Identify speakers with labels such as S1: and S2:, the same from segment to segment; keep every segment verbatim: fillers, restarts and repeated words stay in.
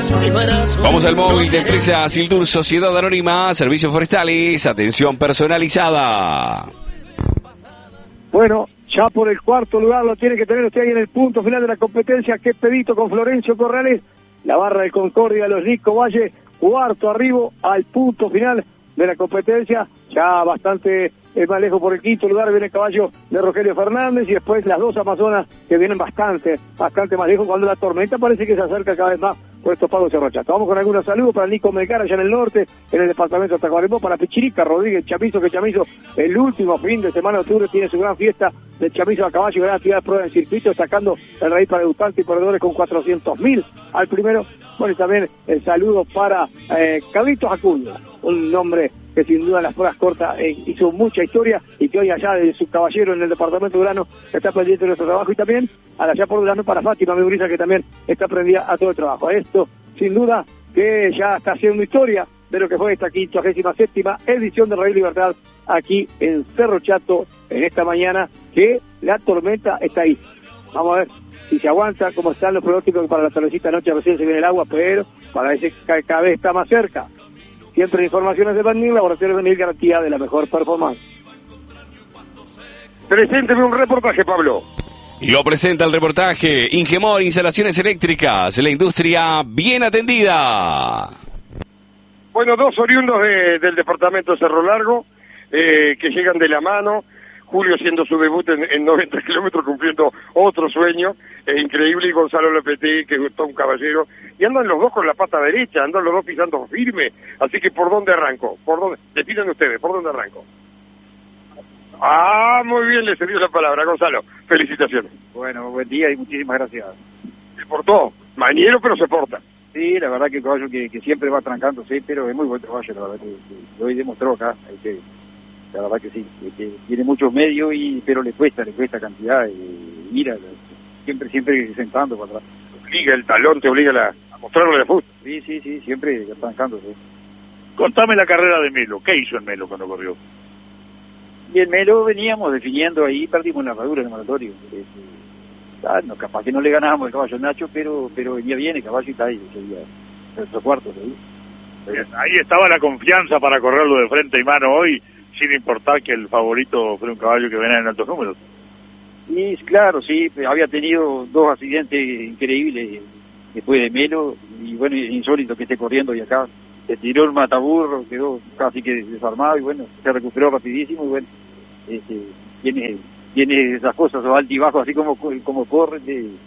S1: Vamos al móvil de empresa Sildur Sociedad Anónima, Servicios Forestales, atención personalizada.
S2: Bueno, ya por el cuarto lugar lo tiene que tener usted ahí en el punto final de la competencia, que es Pedito con Florencio Corrales, la barra de Concordia, los Nico Valle, cuarto arribo al punto final de la competencia, ya bastante eh, más lejos por el quinto lugar viene el caballo de Rogelio Fernández y después las dos Amazonas que vienen bastante, bastante más lejos cuando la tormenta parece que se acerca cada vez más por estos pagos de Cerro Chato. Vamos con algunos saludos para Nico Melgar allá en el norte, en el departamento de Tacuarembó, para Pichirica Rodríguez Chamizo, que Chamizo el último fin de semana de octubre tiene su gran fiesta de Chamizo a caballo, gran actividad de prueba en circuito, sacando el raíz para debutantes y perdedores con cuatrocientos mil al primero. Bueno, y también el saludo para eh, Carlitos Acuña, un nombre que sin duda en las pruebas cortas eh, hizo mucha historia y que hoy allá de su caballero en el departamento de Urano está pendiente de nuestro trabajo, y también allá por Urano para Fátima Meguriza, que también está prendida a todo el trabajo. Esto sin duda que ya está haciendo historia de lo que fue esta quincuagésima séptima edición de Radio Libertad aquí en Cerro Chato en esta mañana, que la tormenta está ahí. Vamos a ver si se aguanta, cómo están los pronósticos, que para la tardecita noche recién se viene el agua, pero parece que cada vez está más cerca. Siempre informaciones de Van Mil, Laboratorios de Mil, garantía de la mejor performance.
S3: Presénteme un reportaje, Pablo.
S1: Y lo presenta el reportaje Ingemor Instalaciones Eléctricas, la industria bien atendida.
S3: Bueno, dos oriundos de, del departamento de Cerro Largo, eh, que llegan de la mano. Julio haciendo su debut en, en noventa kilómetros, cumpliendo otro sueño, es increíble, y Gonzalo Lopetegui, que es todo un caballero, y andan los dos con la pata derecha, andan los dos pisando firme, así que ¿por dónde arranco? ¿Por dónde? Deciden ustedes, ¿por dónde arranco? Ah, muy bien, le cedió la palabra, Gonzalo, felicitaciones.
S4: Bueno, buen día y muchísimas gracias.
S3: Se portó, mañero pero se porta.
S4: Sí, la verdad que el caballo que, que siempre va trancándose, pero es muy buen caballo, la verdad que, que hoy demostró acá, que la verdad que sí, que tiene muchos medios, y pero le cuesta, le cuesta cantidad, y mira, siempre, siempre sentando para atrás.
S3: Obliga el talón, te obliga a, a mostrarle de fútbol.
S4: Sí, sí, sí, siempre trancándose.
S5: Contame la carrera de Melo, ¿qué hizo en Melo cuando corrió?
S4: Y el Melo veníamos definiendo ahí, perdimos la herradura en el mandatorio. Ah, no, capaz que no le ganábamos el caballo Nacho, pero pero venía bien el caballo y está ahí, sería nuestro cuarto. ¿Sí?
S5: Bien, ahí estaba la confianza para correrlo de frente y mano hoy, sin importar que el favorito fuera un caballo que venía en altos números.
S4: Y claro, sí, había tenido dos accidentes increíbles después de Melo, y bueno, insólito que esté corriendo, y acá se tiró el mataburro, quedó casi que desarmado, y bueno, se recuperó rapidísimo, y bueno, este, tiene tiene esas cosas, o alto y bajo, así como como corre, de, de,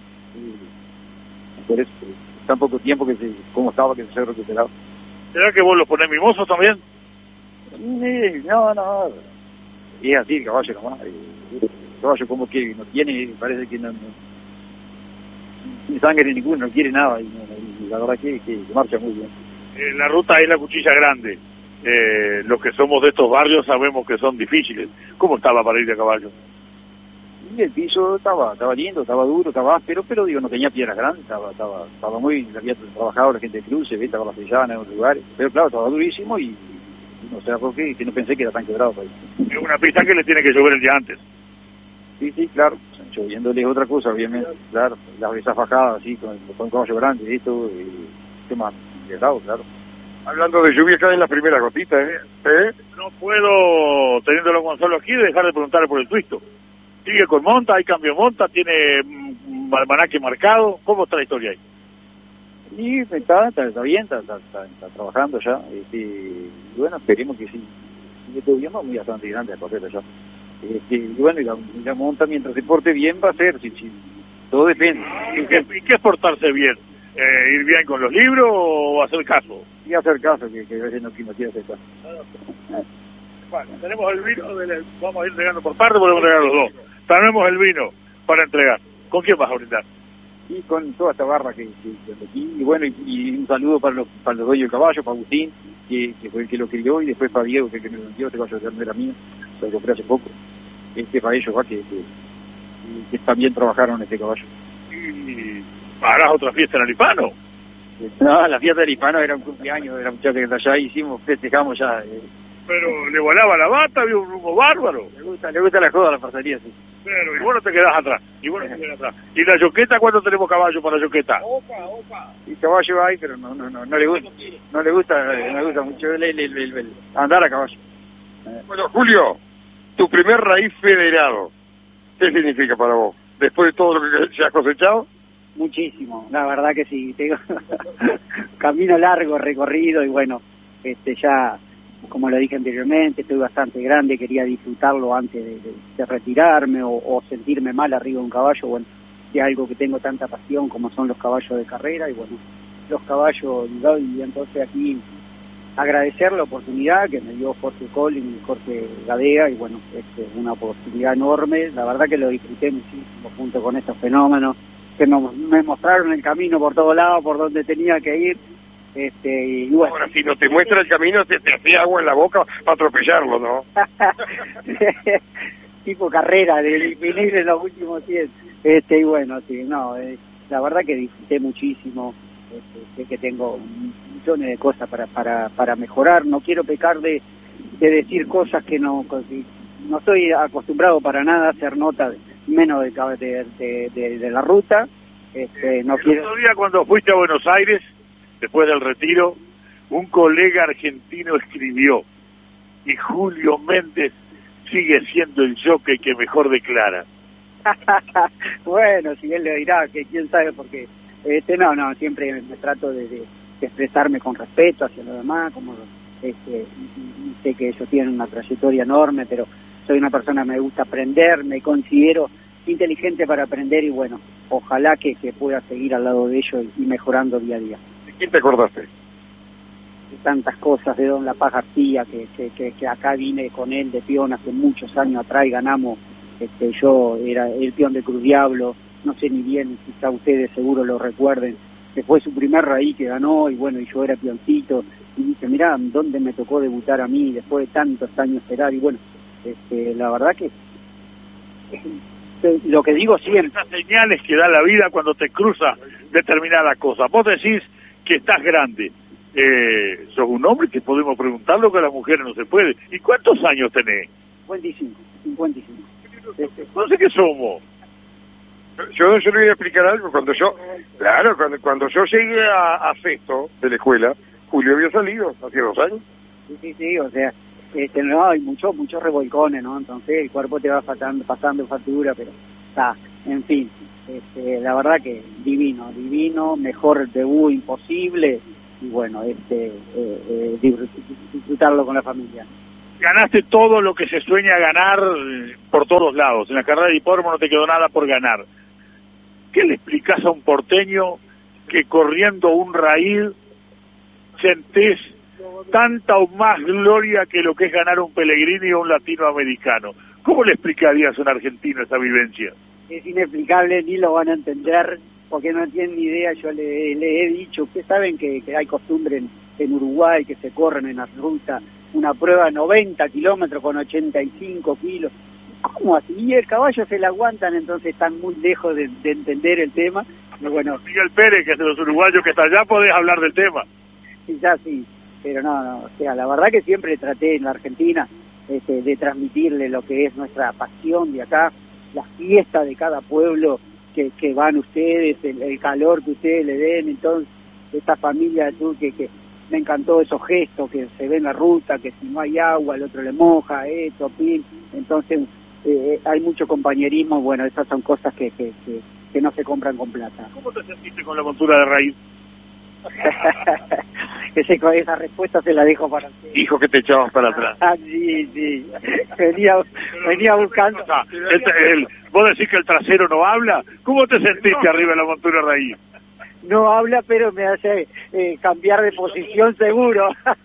S4: por eso tan poco tiempo que se, como estaba, que se recuperado.
S5: ¿Será que vos los ponés mimosos también?
S4: No, no, es así el caballo nomás. El caballo como que no tiene, parece que no, no tiene sangre ninguno, no quiere nada, y, no, y la verdad que, que marcha muy bien.
S5: Eh, la ruta es la cuchilla grande. Eh, los que somos de estos barrios sabemos que son difíciles. ¿Cómo estaba para ir a caballo?
S4: Y el piso estaba estaba lindo, estaba duro, estaba áspero, pero digo, no tenía piedras grandes, estaba estaba estaba muy, había trabajado la gente de cruce, estaba la Sellana en otros lugares, pero claro, estaba durísimo, y no sé por qué, que no pensé que era tan quebrado para ahí.
S5: Es una pista que le tiene que llover el día antes.
S4: Sí, sí, claro, lloviéndole es otra cosa, obviamente, claro, las esas bajadas así, con, con un caballo grande, esto, eh, ¿qué más? Quebrado, claro.
S3: Hablando de lluvia, caen las primeras gotitas, ¿eh? ¿Eh?
S5: No puedo, teniéndolo Gonzalo aquí, dejar de preguntarle por el twisto. ¿Sigue con monta? ¿Hay cambio de monta? ¿Tiene un almanaque marcado? ¿Cómo está la historia ahí?
S4: Sí, está, está, está bien, está, está, está, está trabajando ya. Este, y bueno, esperemos que sí. Sigue todo bien, muy bastante grande la correr ya. Este, y bueno, y la, y la monta, mientras se porte bien, va a ser, sí, sí, todo depende.
S5: ¿Y qué, ¿Y qué es portarse bien? Eh, ¿Ir bien con los libros o hacer caso?
S4: Y hacer caso, que, que a veces no, no quiere hacer caso.
S5: Bueno, tenemos el vino, de, vamos a ir entregando por parte, podemos entregar los dos. Tenemos el vino para entregar. ¿Con quién vas a brindar?
S4: Y con toda esta barra que, que, que aquí, y bueno, y, y un saludo para los, para los dueños del caballo, para Agustín, que, que fue el que lo crió, y después para Diego, que, que me lo vendió, este caballo no era mío, lo compré hace poco. Este para ellos, va, que, que, que también trabajaron en este caballo.
S5: ¿Y harás otra fiesta en Alipano?
S4: No, la fiesta de Alipano era un cumpleaños de la muchacha que está allá, hicimos, festejamos ya. Eh.
S5: Pero le volaba la bata, había un humo bárbaro.
S4: Le gusta, le gusta la joda a la parcería, sí.
S5: Claro, y vos no te quedás atrás, y vos no te quedás atrás. ¿Y la yoqueta cuándo tenemos caballo para la yoqueta?
S4: Opa, opa. Y caballo hay, pero no, no, no, no le gusta, no le gusta, no le gusta mucho el, el, el, el, el andar a caballo.
S3: Bueno, Julio, tu primer raíz federado, ¿qué significa para vos? Después de todo lo que se has cosechado.
S6: Muchísimo, la verdad que sí, tengo camino largo recorrido y bueno, este ya, como lo dije anteriormente, estoy bastante grande, quería disfrutarlo antes de, de, de retirarme o, o sentirme mal arriba de un caballo, bueno, de algo que tengo tanta pasión como son los caballos de carrera y bueno, los caballos, y entonces aquí agradecer la oportunidad que me dio Jorge Collin y Jorge Gadea y bueno, es una oportunidad enorme, la verdad que lo disfruté muchísimo junto con estos fenómenos que me, me mostraron el camino por todos lados, por donde tenía que ir, este, y bueno.
S3: Ahora, si no te muestra el camino, te, te hacía agua en la boca para atropellarlo, ¿no?
S6: Tipo carrera, de venir en los últimos cien, este, y bueno, sí, no, eh, la verdad que disfruté muchísimo, este, sé que tengo millones de cosas para, para, para mejorar, no quiero pecar de, de decir cosas que no, no estoy acostumbrado para nada a hacer nota de, menos de, de, de, de, de la ruta. Este, no
S5: el
S6: quiero...
S5: otro día cuando fuiste a Buenos Aires, después del retiro, un colega argentino escribió, y Julio Méndez sigue siendo el jockey que mejor declara.
S6: Bueno, si él le dirá, que quién sabe, porque este, no, no, siempre me trato de, de, de expresarme con respeto hacia los demás, como este, y, y sé que ellos tienen una trayectoria enorme, pero soy una persona que me gusta aprender, me considero inteligente para aprender y bueno, ojalá que, que pueda seguir al lado de ellos y mejorando día a día.
S3: ¿De quién te acordaste?
S6: De tantas cosas, de Don La Paz García, que, que, que, que acá vine con él de peón hace muchos años atrás y ganamos, este, yo era el peón de Cruz Diablo, no sé ni bien, quizá ustedes seguro lo recuerden, que fue su primer raíz que ganó y bueno, y yo era peoncito, y dice, mirá, ¿dónde me tocó debutar a mí después de tantos años esperar? Y bueno, Este, la verdad que eh, lo que digo siempre,
S5: estas señales que da la vida cuando te cruza determinada cosa. Vos decís que estás grande, eh, sos un hombre que podemos preguntar lo que a las mujeres no se puede. ¿Y cuántos años tenés?
S6: cincuenta y cinco, cincuenta y cinco. Este,
S5: no sé qué somos.
S3: Yo, yo le voy a explicar algo. Cuando yo, claro, cuando, cuando yo llegué a, a sexto de la escuela, Julio había salido hace dos años.
S6: Sí, sí, sí, o sea, este, no, hay muchos muchos revolcones, ¿no? Entonces el cuerpo te va pasando, pasando factura, pero está, en fin, este, la verdad que divino, divino, mejor debut imposible y bueno, este, eh, eh, disfrutarlo con la familia.
S5: Ganaste todo lo que se sueña ganar por todos lados. En la carrera de hipódromo no te quedó nada por ganar. ¿Qué le explicás a un porteño que corriendo un raíl sentís tanta o más gloria que lo que es ganar un Pellegrini o un latinoamericano? ¿Cómo le explicarías a un argentino esa vivencia?
S6: Es inexplicable, ni lo van a entender, porque no tienen ni idea. Yo le, le he dicho, ustedes saben que, que hay costumbre en, en Uruguay que se corren en la ruta una prueba de noventa kilómetros con ochenta y cinco kilos. ¿Cómo así? Y el caballo se la aguantan, entonces están muy lejos de, de entender el tema. Y bueno,
S5: Miguel Pérez, que es de los uruguayos que está allá, podés hablar del tema.
S6: Quizás sí, pero no, no, o sea, la verdad que siempre traté en la Argentina este, de transmitirle lo que es nuestra pasión de acá, la fiesta de cada pueblo que, que van ustedes, el, el calor que ustedes le den, entonces, esta familia de tú que, que me encantó esos gestos, que se ve en la ruta, que si no hay agua, el otro le moja, esto, pin, entonces eh, hay mucho compañerismo, bueno, esas son cosas que, que, que, que no se compran con plata.
S5: ¿Cómo te sentiste con la montura de raíz?
S6: Ese, esa respuesta se la dejo para usted.
S3: Dijo que te echabas para atrás.
S6: Ah, sí, sí. Venía, venía buscando.
S5: O sea, el, el, ¿vos decís que el trasero no habla? ¿Cómo te sentiste arriba de la montura de raíz?
S6: No habla, pero me hace eh, cambiar de posición seguro.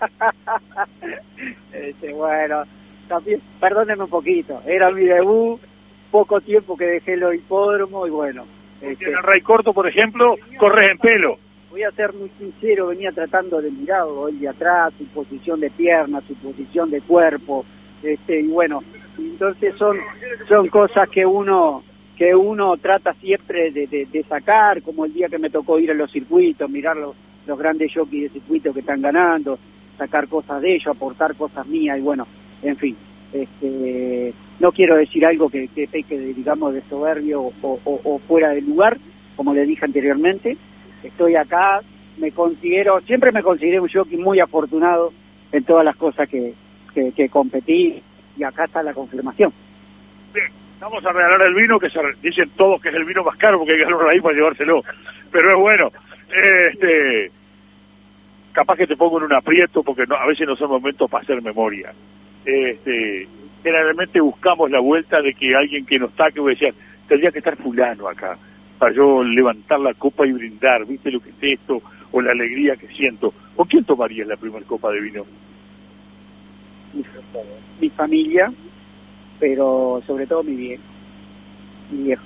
S6: este, bueno, también, perdóneme un poquito. Era mi debut, poco tiempo que dejé los hipódromos y bueno.
S5: Este, en el Rey Corto, por ejemplo, corres en pelo.
S6: Voy a ser muy sincero, venía tratando de mirarlo el de atrás, su posición de pierna, su posición de cuerpo, este, y bueno, entonces son son cosas que uno que uno trata siempre de, de, de sacar, como el día que me tocó ir a los circuitos, mirar los, los grandes jockeys de circuito que están ganando, sacar cosas de ellos, aportar cosas mías, y bueno, en fin, este no quiero decir algo que, que peque, de, digamos, de soberbio o, o, o fuera de lugar, como le dije anteriormente. Estoy acá, me considero, siempre me consideré un jockey muy afortunado en todas las cosas que, que, que competí, y acá está la confirmación.
S5: Bien, vamos a regalar el vino, que se, dicen todos que es el vino más caro porque hay que ganarlo ahí para llevárselo, pero es bueno. Este, capaz que te pongo en un aprieto porque no, a veces no son momentos para hacer memoria. Este, generalmente buscamos la vuelta de que alguien que no está, que voy a decir, tendría que estar fulano acá, para yo levantar la copa y brindar, ¿viste lo que es esto? O la alegría que siento. ¿Con quién tomarías la primera copa de vino?
S6: Mi, mi familia, pero sobre todo mi viejo. Mi viejo.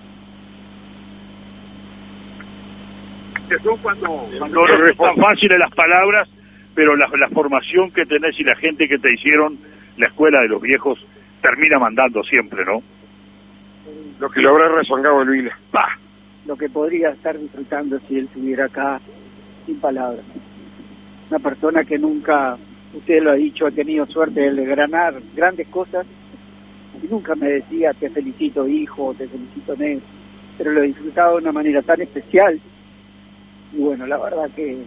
S5: Cuando, cuando no es tan fácil en las palabras, pero la, la formación que tenés y la gente que te hicieron, la escuela de los viejos, termina mandando siempre, ¿no?
S3: Lo que lo habrá rezongado el Vila.
S6: ¡Pah! Lo que podría estar disfrutando si él estuviera acá, sin palabras. Una persona que nunca, usted lo ha dicho, ha tenido suerte de ganar grandes cosas, y nunca me decía, te felicito hijo, te felicito negro, pero lo disfrutaba de una manera tan especial. Y bueno, la verdad que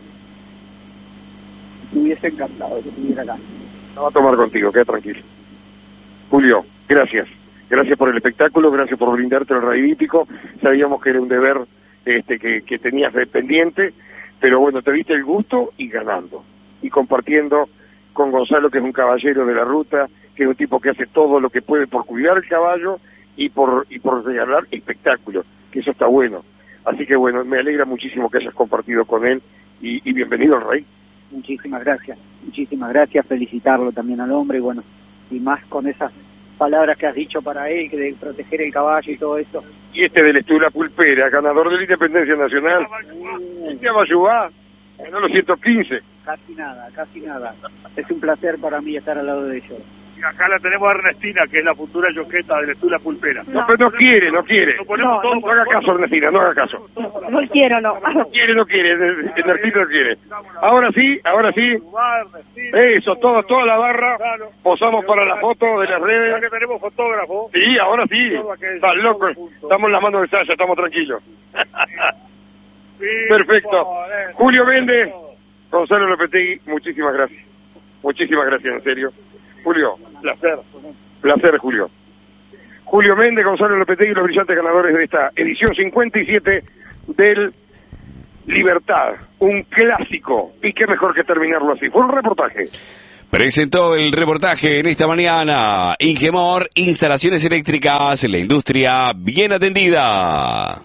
S6: me hubiese encantado que estuviera acá.
S3: No va a tomar contigo, queda tranquilo. Julio, gracias. Gracias por el espectáculo, gracias por brindarte el raid hípico. Sabíamos que era un deber este, que, que tenías pendiente, pero bueno, te diste el gusto y ganando. Y compartiendo con Gonzalo, que es un caballero de la ruta, que es un tipo que hace todo lo que puede por cuidar el caballo y por y por regalar espectáculo, que eso está bueno. Así que bueno, me alegra muchísimo que hayas compartido con él y, y bienvenido al Rey.
S6: Muchísimas gracias, muchísimas gracias, felicitarlo también al hombre, y bueno, y más con esas palabras que has dicho para él, que de proteger el caballo y todo eso.
S3: Y este del Estula Pulpera, ganador de la Independencia Nacional, ¿qué va a ayudar? Ganó los ciento quince.
S6: Casi nada, casi nada. Es un placer para mí estar al lado de ellos.
S5: Y acá la tenemos a Ernestina, que es la futura yoqueta del Estula Pulpera.
S3: No, pero no quiere, no quiere.
S5: No, no,
S3: no, no haga caso, Ernestina, no haga caso.
S7: No, no quiero, no.
S3: No quiere, no quiere, Ernestina no quiere. Ahora sí, ahora sí. Eso, todo, toda la barra. Posamos para la foto de las redes.
S5: Ya que tenemos fotógrafo.
S3: Sí, ahora sí. Estás loco. Estamos en las manos de Sasha, estamos tranquilos. Perfecto. Julio Méndez, Gonzalo Lopetegui, muchísimas gracias. Muchísimas gracias, en serio. Julio, placer. Placer, Julio. Julio Méndez, Gonzalo Lopetegui, los brillantes ganadores de esta edición cincuenta y siete del Libertad. Un clásico. Y qué mejor que terminarlo así. Fue un reportaje.
S1: Presentó el reportaje en esta mañana Ingemor, instalaciones eléctricas, la industria bien atendida.